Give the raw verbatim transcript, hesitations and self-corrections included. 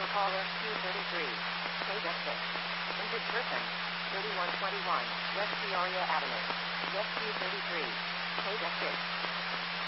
call S Q thirty-three. Page F six. Injured person. thirty-one twenty-one, West Peoria Avenue. S Q thirty-three. Page F six.